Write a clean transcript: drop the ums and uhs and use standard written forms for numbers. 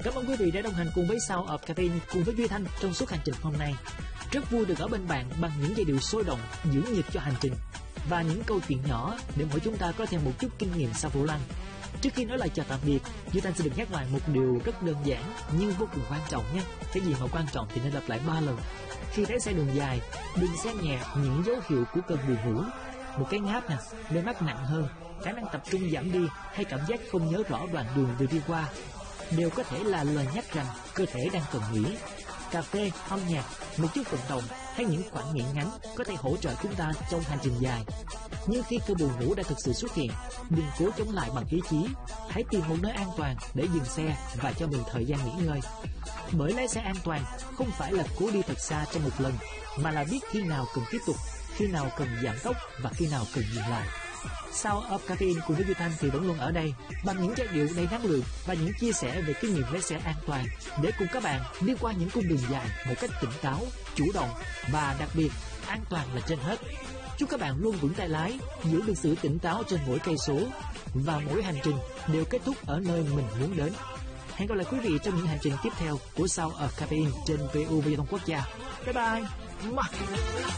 Cảm ơn quý vị đã đồng hành cùng với Sound of Caffeine cùng với Duy Thanh trong suốt hành trình hôm nay. Rất vui được ở bên bạn bằng những giai điệu sôi động, giữ nhịp cho hành trình và những câu chuyện nhỏ để mỗi chúng ta có thêm một chút kinh nghiệm sau vô lăng. Trước khi nói lời chào tạm biệt, Duy Thanh sẽ được nhắc lại một điều rất đơn giản nhưng vô cùng quan trọng nhé. Cái gì mà quan trọng thì nên lặp lại 3 lần. Khi lái xe đường dài, đừng xem nhẹ những dấu hiệu của cơn buồn ngủ. Một cái ngáp nè, đôi mắt nặng hơn, khả năng tập trung giảm đi hay cảm giác không nhớ rõ đoạn đường vừa đi qua đều có thể là lời nhắc rằng cơ thể đang cần nghỉ. Cà phê, âm nhạc, một chút vận động hay những khoảng nghỉ ngắn có thể hỗ trợ chúng ta trong hành trình dài. Nhưng khi cơn buồn ngủ đã thực sự xuất hiện, đừng cố chống lại bằng ý chí. Hãy tìm một nơi an toàn để dừng xe và cho mình thời gian nghỉ ngơi. Bởi lái xe an toàn không phải là cố đi thật xa trong một lần, mà là biết khi nào cần tiếp tục, khi nào cần giảm tốc và khi nào cần dừng lại. Sound of Caffeine cùng với Duy Thanh thì vẫn luôn ở đây bằng những giai điệu đầy năng lượng và những chia sẻ về kinh nghiệm lái xe an toàn để cùng các bạn đi qua những cung đường dài một cách tỉnh táo, chủ động và đặc biệt an toàn là trên hết. Chúc các bạn luôn vững tay lái, giữ được sự tỉnh táo trên mỗi cây số và mỗi hành trình đều kết thúc ở nơi mình muốn đến. Hẹn gặp lại quý vị trong những hành trình tiếp theo của Sound of Caffeine trên VU Giao thông Quốc gia. Bye bye.